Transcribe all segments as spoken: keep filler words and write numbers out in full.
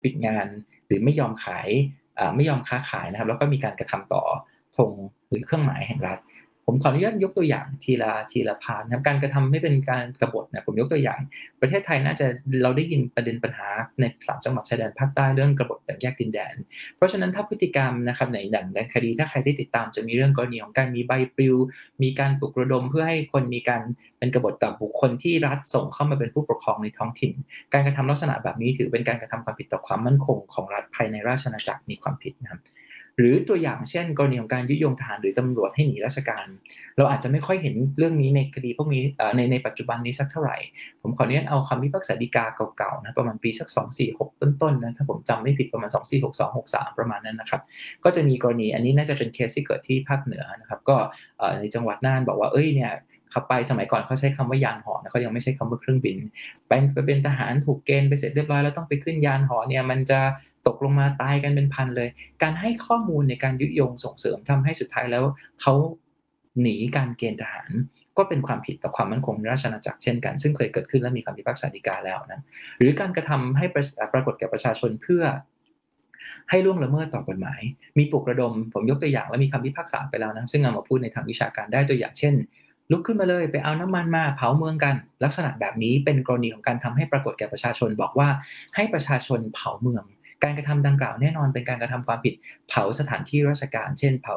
ปิดงานหรือไม่ยอมขายอ่าไม่ยอมค้าขายนะครับแล้วก็มีการกระทำต่อธงหรือเครื่องหมายแห่งรัฐผมขออนุญาตยกตัวอย่างทีละทีละพาร์ตนะครับการกระทำไม่เป็นการกบฏเนี่ยผมยกตัวอย่างประเทศไทยน่าจะเราได้ยินประเด็นปัญหาในสามจังหวัดชายแดนภาคใต้เรื่องกบฏแบ่งแยกดินแดนเพราะฉะนั้นถ้าพฤติกรรมนะครับในหนังในคดีถ้าใครได้ติดตามจะมีเรื่องกรณีของการมีใบปลิวมีการปลุกระดมเพื่อให้คนมีการเป็นกบฏต่อบุคคลที่รัฐส่งเข้ามาเป็นผู้ปกครองในท้องถิ่นการกระทำลักษณะแบบนี้ถือเป็นการกระทำความผิดต่อความมั่นคงของรัฐภายในราชอาณาจักรมีความผิดนะครับหรือตัวอย่างเช่นกรณีของการยุยงทหารหรือตำรวจให้หนีราชการเราอาจจะไม่ค่อยเห็นเรื่องนี้ในคดีพวกนี้ในในปัจจุบันนี้สักเท่าไหร่ผมขออนุญาตเอาคำพิพากษาฎีกาเก่าๆนะประมาณปีสักสองสี่หกต้นๆนะถ้าผมจำไม่ผิดประมาณสองสี่หก สองหกสามประมาณนั้นนะครับก็จะมีกรณีอันนี้น่าจะเป็นเคสที่เกิดที่ภาคเหนือนะครับก็ในจังหวัดน่านบอกว่าเอ้ยเนี่ยเขาไปสมัยก่อนเขาใช้คำว่ายานหอนะเขายังไม่ใช้คำว่าเครื่องบินไปไปเป็นทหารถูกเกณฑ์ไปเสร็จเรียบร้อยแล้วต้องไปขึ้นยานหอเนี่ยมันจะตกลงมาตายกันเป็นพันเลยการให้ข้อมูลในการยุยงส่งเสริมทำให้สุดท้ายแล้วเขาหนีการเกณฑ์ทหารก็เป็นความผิดต่อความมั่นคงในราชอาณาจักรเช่นกันซึ่งเคยเกิดขึ้นและมีคำพิพากษาฎีกาแล้วนะหรือการกระทำให้ปรากฏแก่ประชาชนเพื่อให้ล่วงละเมิดต่อกฎหมายมีปลุกระดมผมยกตัวอย่างและมีคำพิพากษาไปแล้วนะซึ่งเอามาพูดในทางวิชาการได้ตัวอย่างเช่นลุกขึ้นมาเลยไปเอาน้ำมันมาเผาเมืองกันลักษณะแบบนี้เป็นกรณีของการทำให้ปรากฏแก่ประชาชนบอกว่าให้ประชาชนเผาเมืองการกระทำดังกล่าวแน่นอนเป็นการกระทำความผิดเผาสถานที่ราชการเช่นเผา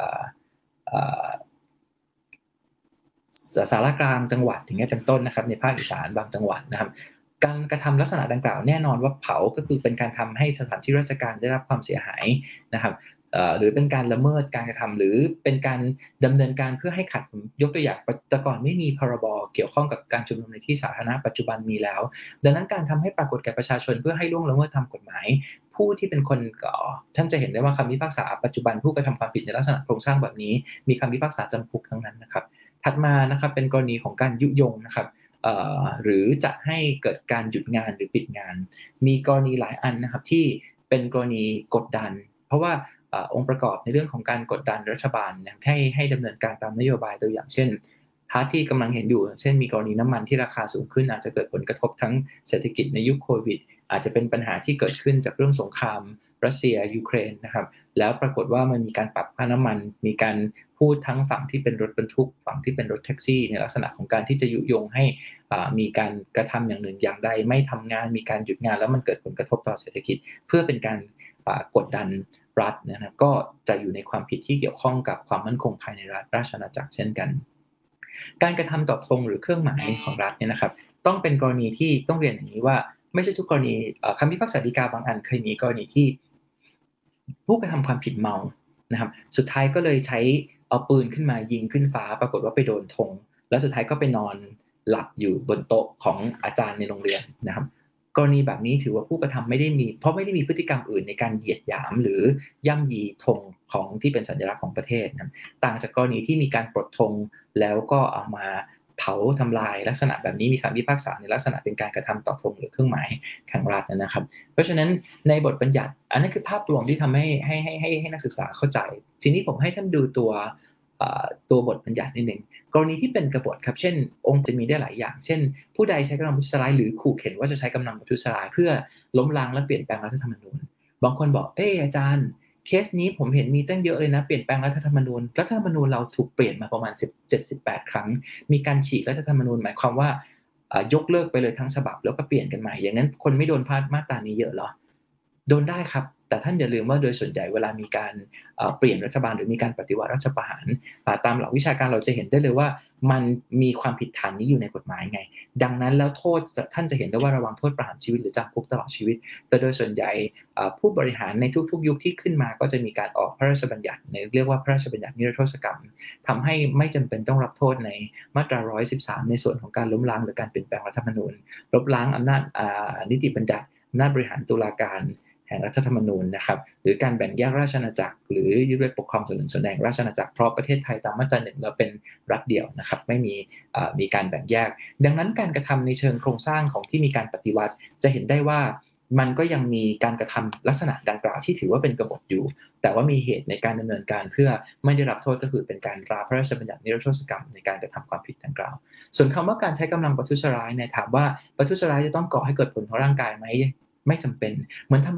สารกลางจังหวัดอย่างเงี้ยเป็นต้นนะครับในภาคอีสานบางจังหวัดนะครับการกระทำลักษณะดังกล่าวแน่นอนว่าเผาก็คือเป็นการทำให้สถานที่ราชการได้รับความเสียหายนะครับหรือเป็นการละเมิดการกระทำหรือเป็นการดำเนินการเพื่อให้ขัดยกตัวอย่างแต่ก่อนไม่มีพรบเกี่ยวข้องกับการชุมนุมในที่สาธารณะปัจจุบันมีแล้วดังนั้นการทำให้ปรากฏแก่ประชาชนเพื่อให้ล่วงละเมิดทางกฎหมายผู้ที่เป็นคนก่อท่านจะเห็นได้ว่าคำพิพากษาปัจจุบันผู้กระทำความผิดในลักษณะโครงสร้างแบบนี้มีคำพิพากษาจำคุกทั้งนั้นนะครับถัดมานะครับเป็นกรณีของการยุยงนะครับหรือจะให้เกิดการหยุดงานหรือปิดงานมีกรณีหลายอันนะครับที่เป็นกรณีกดดันเพราะว่าองค์ประกอบในเรื่องของการกดดันรัฐบาลให้ให้ดำเนินการตามนโยบายตัวอย่างเช่นพาร์ทที่กำลังเห็นอยู่เช่นมีกรณีน้ำมันที่ราคาสูงขึ้นอาจจะเกิดผลกระทบทั้งเศรษฐกิจในยุคโควิดอาจจะเป็นปัญหาที่เกิดขึ้นจากเรื่องสงครามรัสเซียยูเครนนะครับแล้วปรากฏว่ามันมีการปรับค่าน้ำมันมีการพูดทั้งฝั่งที่เป็นรถบรรทุกฝั่งที่เป็นรถแท็กซี่ในลักษณะของการที่จะยุยงให้มีการกระทำอย่างหนึ่งอย่างใดไม่ทำงานมีการหยุดงานแล้วมันเกิดผลกระทบต่อเศรษฐกิจเพื่อเป็นการกดดันรัฐนะครับก็จะอยู่ในความผิดที่เกี่ยวข้องกับความมั่นคงภายในรัฐราชอาณาจักรเช่นกันการกระทำต่อธงหรือเครื่องหมายของรัฐเนี่ยนะครับต้องเป็นกรณีที่ต้องเรียนอย่างนี้ว่าไม่ใช่ทุกกรณีคำพิพากษาฎีกาบางอันเคยมีกรณีที่ผู้กระทำความผิดเมานะครับสุดท้ายก็เลยใช้เอาปืนขึ้นมายิงขึ้นฟ้าปรากฏว่าไปโดนธงแล้วสุดท้ายก็ไปนอนหลับอยู่บนโต๊ะของอาจารย์ในโรงเรียนนะครับกรณีแบบนี้ถือว่าผู้กระทำไม่ได้มีเพราะไม่ได้มีพฤติกรรมอื่นในการเหยียดหยามหรือย่ำยีธงของที่เป็นสัญลักษณ์ของประเทศนะต่างจากกรณีที่มีการปลดธงแล้วก็เอามาเผาทำลายลักษณะแบบนี้มีคำพิพากษาในลักษณะเป็นการกระทำต่อธงหรือเครื่องหมายแห่งรัฐนะครับเพราะฉะนั้นในบทบัญญัติอันนั้นคือภาพรวมที่ทำให้ให้ให้ให้ให้นักศึกษาเข้าใจทีนี้ผมให้ท่านดูตัวตัวบทบัญญัตินิดนึงกรณีที่เป็นกบฏครับเช่นองค์จะมีได้หลายอย่างเช่นผู้ใดใช้กำลังประทุษร้ายหรือขู่เข็นว่าจะใช้กำลังประทุษร้ายเพื่อล้มล้างและเปลี่ยนแปลงรัฐธรรมนูญบางคนบอกเอออาจารย์เคสนี้ผมเห็นมีตั้งเยอะเลยนะเปลี่ยนแปลงรัฐธรรมนูญรัฐธรรมนูญเราถูกเปลี่ยนมาประมาณสิบเจ็ด สิบแปดครั้งมีการฉีกรัฐธรรมนูญหมายความว่ายกเลิกไปเลยทั้งฉบับแล้วก็เปลี่ยนกันใหม่อย่างนั้นคนไม่โดนพาดมาตรานี้เยอะเหรอโดนได้ครับแต่ท่านอย่าลืมว่าโดยส่วนใหญ่เวลามีการเปลี่ยนรัฐบาลหรือมีการปฏิวัติรัฐประหารตามหลักวิชาการเราจะเห็นได้เลยว่ามันมีความผิดฐานนี้อยู่ในกฎหมายไงดังนั้นแล้วโทษท่านจะเห็นได้ว่าระวังโทษประหารชีวิตหรือจำคุกตลอดชีวิตแต่โดยส่วนใหญ่ผู้บริหารในทุกๆยุคที่ขึ้นมาก็จะมีการออกพระราชบัญญัติเรียกว่าพระราชบัญญัตินิรโทษกรรมทำให้ไม่จำเป็นต้องรับโทษในมาตราหนึ่งร้อยสิบสามในส่วนของการล้มล้างหรือการเปลี่ยนแปลงรัฐธรรมนูญลบล้างอำนาจนิติบัญญัติอำนาจบริหารตุลาการแห่งรัฐธรรมนูญนะครับหรือการแบ่งแยกราชอาณาจักรหรือยึดไว้ปกครองส่วนหนึ่งส่วนใดของราชอาณาจักรเพราะประเทศไทยตามมาตราหนึ่งเราเป็นรัฐเดี่ยวนะครับไม่มีมีการแบ่งแยกดังนั้นการกระทำในเชิงโครงสร้างของที่มีการปฏิวัติจะเห็นได้ว่ามันก็ยังมีการกระทำลักษณะดังกล่าวที่ถือว่าเป็นกบฏอยู่แต่ว่ามีเหตุในการดำเนินการเพื่อไม่ได้รับโทษก็คือเป็นการตราพระราชบัญญัตินิรโทษกรรมในการกระทำความผิดดังกล่าวส่วนคำว่าการใช้กำลังประทุษร้ายเนี่ยถามว่าประทุษร้ายจะต้องก่อให้เกิดผลต่อร่างกายไหมไม่จำเป็นเหมือนทำ